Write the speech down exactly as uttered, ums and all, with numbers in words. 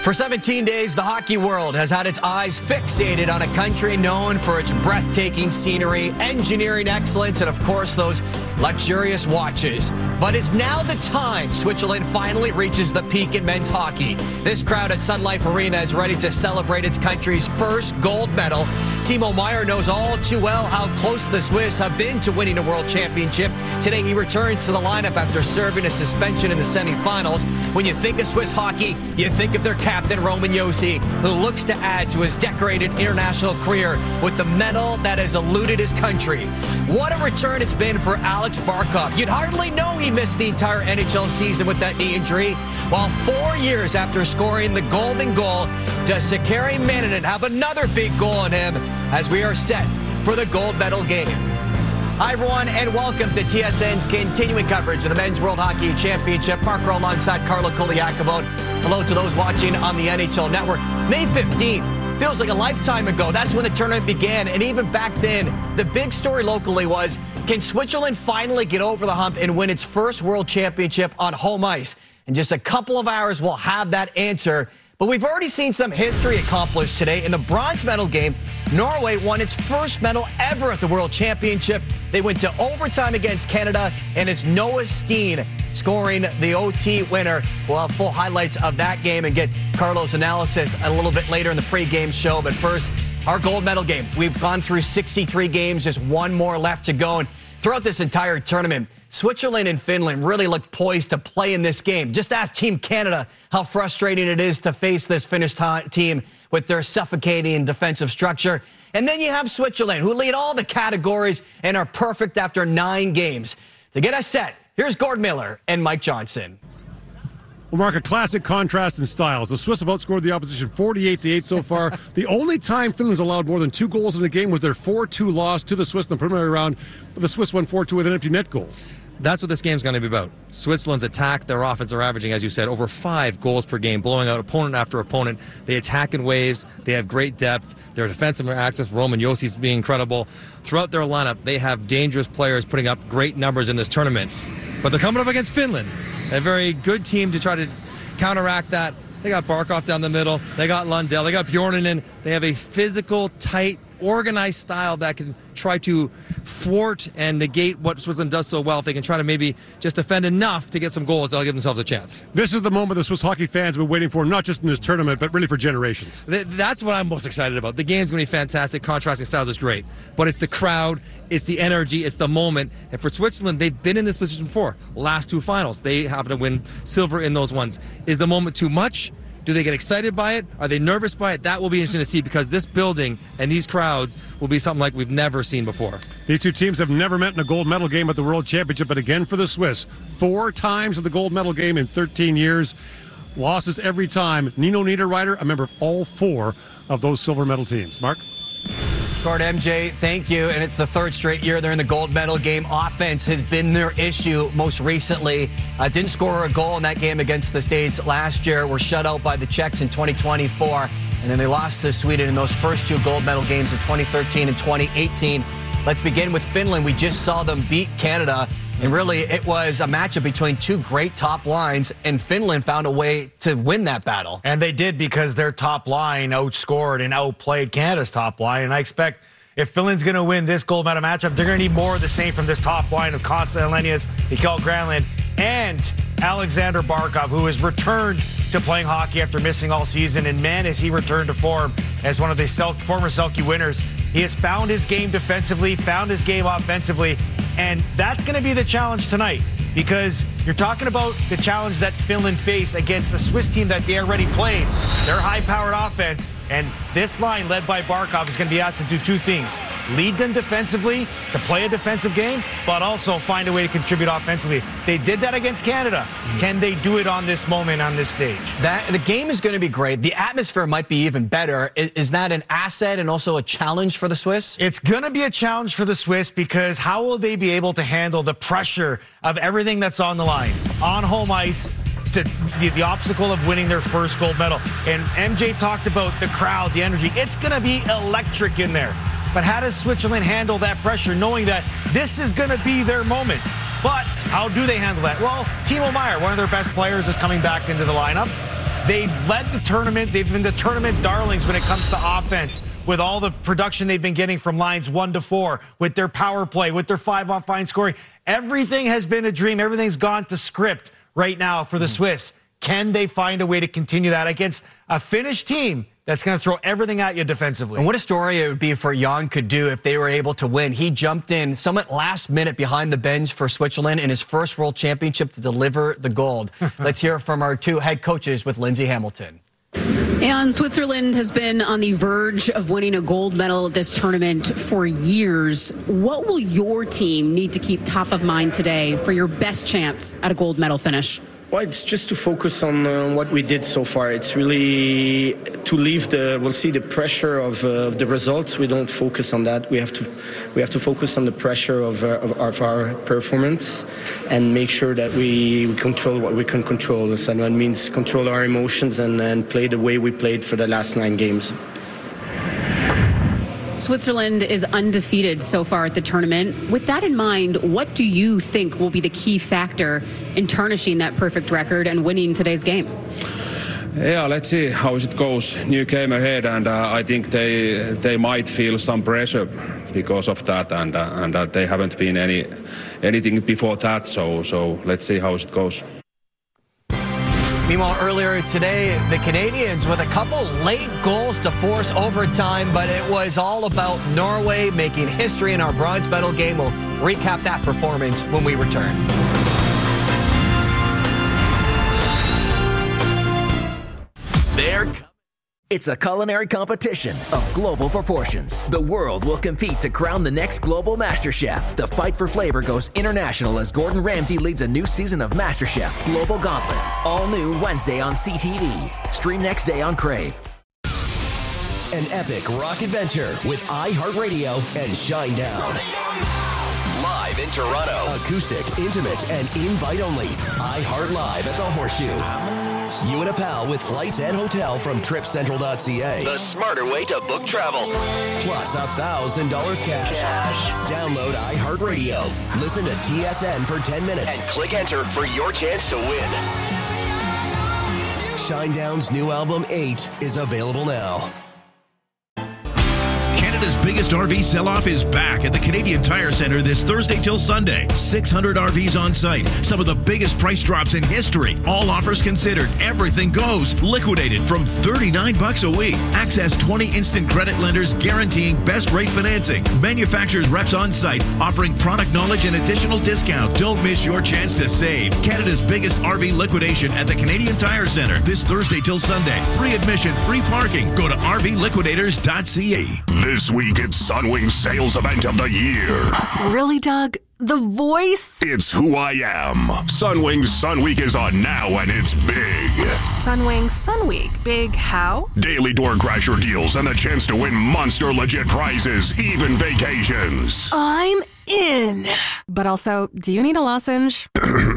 For seventeen days, the hockey world has had its eyes fixated on a country known for its breathtaking scenery, engineering excellence, and of course those luxurious watches. But is now the time Switzerland finally reaches the peak in men's hockey. This crowd at Sun Life Arena is ready to celebrate its country's first gold medal. Timo Meier knows all too well how close the Swiss have been to winning a world championship. Today he returns to the lineup after serving a suspension in the semifinals. When you think of Swiss hockey, you think of their captain Roman Josi, who looks to add to his decorated international career with the medal that has eluded his country. What a return it's been for Alex Barkov. You'd hardly know he missed the entire N H L season with that knee injury. While four years after scoring the golden goal, does Sakari Maninen have another big goal on him as we are set for the gold medal game? Hi, everyone, and welcome to T S N's continuing coverage of the Men's World Hockey Championship. Mark Rowe alongside Carlo Koliakovo. Hello to those watching on the N H L Network. May fifteenth feels like a lifetime ago. That's when the tournament began, and even back then, the big story locally was, can Switzerland finally get over the hump and win its first World Championship on home ice? In just a couple of hours, we'll have that answer. But we've already seen some history accomplished today. In the bronze medal game, Norway won its first medal ever at the World Championship. They went to overtime against Canada, and it's Noah Steen scoring the O T winner. We'll have full highlights of that game and get Carlos' analysis a little bit later in the pregame show. But first, our gold medal game. We've gone through sixty-three games, just one more left to go. And throughout this entire tournament, Switzerland and Finland really looked poised to play in this game. Just ask Team Canada how frustrating it is to face this Finnish team with their suffocating defensive structure. And then you have Switzerland, who lead all the categories and are perfect after nine games. To get us set, here's Gord Miller and Mike Johnson. Well, Mark, a classic contrast in styles. The Swiss have outscored the opposition forty-eight to eight so far. The only time Finland's allowed more than two goals in a game was their four two loss to the Swiss in the preliminary round. But the Swiss won four two with an empty net goal. That's what this game's going to be about. Switzerland's attack, their offense are averaging, as you said, over five goals per game, blowing out opponent after opponent. They attack in waves. They have great depth. Their defensive access, Roman Josi's being incredible. Throughout their lineup, they have dangerous players putting up great numbers in this tournament. But they're coming up against Finland, a very good team to try to counteract that. They got Barkov down the middle. They got Lundell. They got Bjorninen. They have a physical, tight, organized style that can try to thwart and negate what Switzerland does so well. If they can try to maybe just defend enough to get some goals, they'll give themselves a chance. This is the moment the Swiss hockey fans have been waiting for, not just in this tournament, but really for generations. That's what I'm most excited about. The game's going to be fantastic. Contrasting styles is great. But it's the crowd, it's the energy, it's the moment. And for Switzerland, they've been in this position before. Last two finals, they happen to win silver in those ones. Is the moment too much? Do they get excited by it? Are they nervous by it? That will be interesting to see, because this building and these crowds will be something like we've never seen before. These two teams have never met in a gold medal game at the World Championship, but again for the Swiss, four times in the gold medal game in thirteen years. Losses every time. Nino Niederreiter, a member of all four of those silver medal teams. Mark? Gord, M J, thank you. And it's the third straight year they're in the gold medal game. Offense has been their issue most recently. Uh, didn't score a goal in that game against the States last year. Were shut out by the Czechs in twenty twenty-four. And then they lost to Sweden in those first two gold medal games in twenty thirteen and twenty eighteen. Let's begin with Finland. We just saw them beat Canada. And really, it was a matchup between two great top lines, and Finland found a way to win that battle. And they did, because their top line outscored and outplayed Canada's top line. And I expect if Finland's going to win this gold medal matchup, they're going to need more of the same from this top line of Costa Elenius, Mikael Granlund, and Alexander Barkov, who has returned to playing hockey after missing all season. And man, has he returned to form as one of the Sel- former Selke winners. He has found his game defensively, found his game offensively, and that's going to be the challenge tonight, because you're talking about the challenge that Finland face against the Swiss team that they already played. Their high-powered offense, and this line led by Barkov is going to be asked to do two things: lead them defensively, to play a defensive game, but also find a way to contribute offensively. They did that against Canada. Can they do it on this moment, on this stage? That the game is going to be great. The atmosphere might be even better. Is, is that an asset and also a challenge for the Swiss? It's going to be a challenge for the Swiss, because how will they be able to handle the pressure of everything that's on the line on home ice, to the, the obstacle of winning their first gold medal? And M J talked about the crowd, the energy. It's going to be electric in there. But how does Switzerland handle that pressure, knowing that this is going to be their moment? But how do they handle that? Well, Timo Meier, one of their best players, is coming back into the lineup. They led the tournament. They've been the tournament darlings when it comes to offense, with all the production they've been getting from lines one to four, with their power play, with their five-on-five scoring. Everything has been a dream. Everything's gone to script right now for the mm. Swiss. Can they find a way to continue that against a Finnish team that's going to throw everything at you defensively? And what a story it would be for Jan Kudu if they were able to win. He jumped in somewhat last minute behind the bench for Switzerland in his first World Championship to deliver the gold. Let's hear from our two head coaches with Lindsay Hamilton. And Switzerland has been on the verge of winning a gold medal at this tournament for years. What will your team need to keep top of mind today for your best chance at a gold medal finish? Well, it's just to focus on uh, what we did so far. It's really to leave the, we'll see the pressure of, uh, of the results. We don't focus on that. We have to, we have to focus on the pressure of, uh, of, of our performance and make sure that we, we control what we can control. So that means control our emotions and, and play the way we played for the last nine games. Switzerland is undefeated so far at the tournament. With that in mind, what do you think will be the key factor in tarnishing that perfect record and winning today's game? Yeah, let's see how it goes. New game ahead, and uh, I think they they might feel some pressure because of that, and uh, and uh, they haven't been any anything before that. So so let's see how it goes. Meanwhile, earlier today, the Canadians with a couple late goals to force overtime, but it was all about Norway making history in our bronze medal game. We'll recap that performance when we return. There. It's a culinary competition of global proportions. The world will compete to crown the next global Master Chef. The fight for flavor goes international as Gordon Ramsay leads a new season of Master Chef Global Gauntlet. All new Wednesday on C T V. Stream next day on Crave. An epic rock adventure with iHeartRadio and Shinedown. Live in Toronto. Acoustic, intimate, and invite only. iHeart Live at the Horseshoe. You and a pal with flights and hotel from trip central dot c a. The smarter way to book travel. Plus one thousand dollars cash. cash. Download iHeartRadio. Listen to T S N for ten minutes. And click enter for your chance to win. Shinedown's new album, eight, is available now. Canada's biggest R V sell-off is back at the Canadian Tire Centre this Thursday till Sunday. six hundred R Vs on site. Some of the biggest price drops in history. All offers considered. Everything goes. Liquidated from thirty-nine bucks a week. Access twenty instant credit lenders guaranteeing best rate financing. Manufacturers reps on site offering product knowledge and additional discount. Don't miss your chance to save. Canada's biggest R V liquidation at the Canadian Tire Centre this Thursday till Sunday. Free admission, free parking. Go to r v liquidators dot c a. This week, it's Sunwing's sales event of the year. Really, Doug? The voice? It's who I am. Sunwing's Sun Week is on now, and it's big. Sunwing Sun Week. Big how? Daily door crasher deals and the chance to win monster legit prizes, even vacations. I'm in. But also, do you need a lozenge?